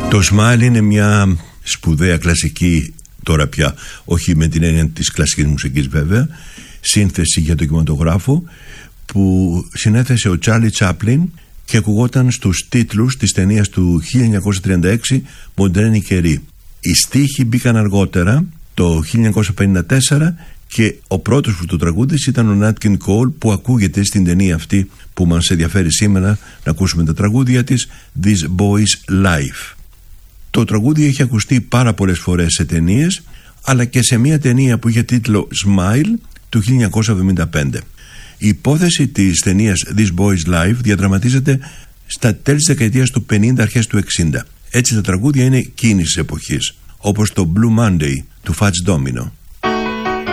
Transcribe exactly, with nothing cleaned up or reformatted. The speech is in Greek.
Το Smile είναι μια σπουδαία κλασική, τώρα πια όχι με την έννοια της κλασικής μουσικής βέβαια, σύνθεση για το κινηματογράφο που συνέθεσε ο Τσάρλι Τσάπλιν και ακουγόταν στους τίτλους της ταινίας του χίλια εννιακόσια τριάντα έξι «Μοντρένοι καιροί». Οι στίχοι μπήκαν αργότερα το χίλια εννιακόσια πενήντα τέσσερα και ο πρώτος που το τραγούδισε ήταν ο Νάτ Κιν Κόλ, που ακούγεται στην ταινία αυτή που μας ενδιαφέρει σήμερα να ακούσουμε τα τραγούδια της, This Boy's Life. Το τραγούδι έχει ακουστεί πάρα πολλές φορές σε ταινίες, αλλά και σε μια ταινία που είχε τίτλο Smile του χίλια εννιακόσια εβδομήντα πέντε. Η υπόθεση της ταινίας This Boy's Life διαδραματίζεται στα τέλη της δεκαετίας του πενήντα, αρχές του εξήντα. Έτσι τα τραγούδια είναι κίνησης εποχής, όπως το Blue Monday του Fats Domino.